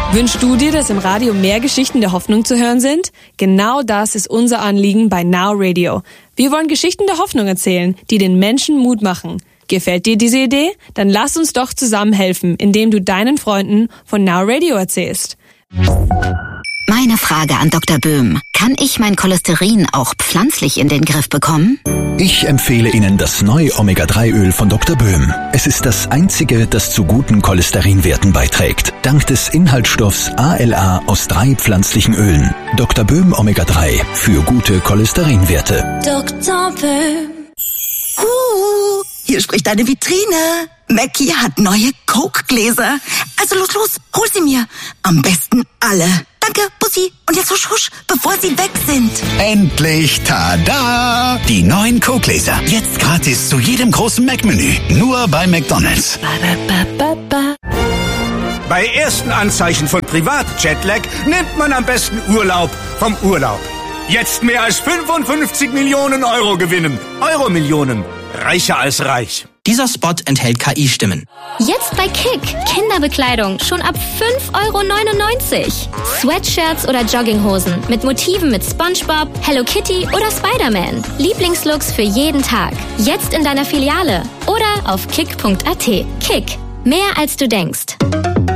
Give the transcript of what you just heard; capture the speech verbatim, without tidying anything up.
Wünschst du dir, dass im Radio mehr Geschichten der Hoffnung zu hören sind? Genau das ist unser Anliegen bei Now Radio. Wir wollen Geschichten der Hoffnung erzählen, die den Menschen Mut machen. Gefällt dir diese Idee? Dann lass uns doch zusammen helfen, indem du deinen Freunden von Now Radio erzählst. Meine Frage an Doktor Böhm. Kann ich mein Cholesterin auch pflanzlich in den Griff bekommen? Ich empfehle Ihnen das neue Omega drei Öl von Doktor Böhm. Es ist das einzige, das zu guten Cholesterinwerten beiträgt. Dank des Inhaltsstoffs A L A aus drei pflanzlichen Ölen. Doktor Böhm Omega drei für gute Cholesterinwerte. Doktor Böhm. Uh, hier spricht eine Vitrine. Mackie hat neue Coke-Gläser. Also los, los, hol sie mir. Am besten alle. Danke, Bussi. Und jetzt husch, husch, bevor sie weg sind. Endlich, tada! Die neuen Coke-Gläser. Jetzt gratis zu jedem großen Mac-Menü. Nur bei McDonald's. Ba, ba, ba, ba. Bei ersten Anzeichen von Privat-Jetlag nimmt man am besten Urlaub vom Urlaub. Jetzt mehr als fünfundfünfzig Millionen Euro gewinnen. Euro-Millionen. Reicher als reich. Dieser Spot enthält K I-Stimmen. Jetzt bei Kick. Kinderbekleidung schon ab fünf Euro neunundneunzig. Sweatshirts oder Jogginghosen mit Motiven mit SpongeBob, Hello Kitty oder Spider-Man. Lieblingslooks für jeden Tag. Jetzt in deiner Filiale oder auf kick punkt a t. Kick. Mehr als du denkst.